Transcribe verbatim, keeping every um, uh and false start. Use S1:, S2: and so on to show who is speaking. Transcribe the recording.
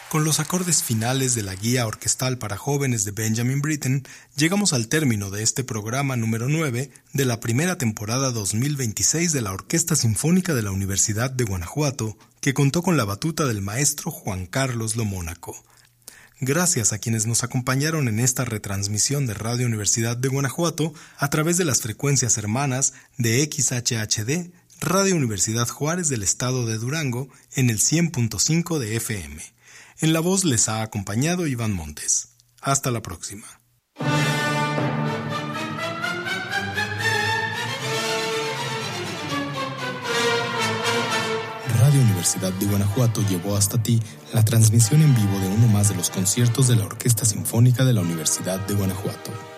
S1: Con los acordes finales de la guía orquestal para jóvenes de Benjamin Britten, llegamos al término de este programa número nueve de la primera temporada dos mil veintiséis de la Orquesta Sinfónica de la Universidad de Guanajuato, que contó con la batuta del maestro Juan Carlos Lomónaco. Gracias a quienes nos acompañaron en esta retransmisión de Radio Universidad de Guanajuato a través de las frecuencias hermanas de X H H D, Radio Universidad Juárez del Estado de Durango, en el cien punto cinco de F M. En la voz les ha acompañado Iván Montes. Hasta la próxima. Radio Universidad de Guanajuato llevó hasta ti la transmisión en vivo de uno más de los conciertos de la Orquesta Sinfónica de la Universidad de Guanajuato.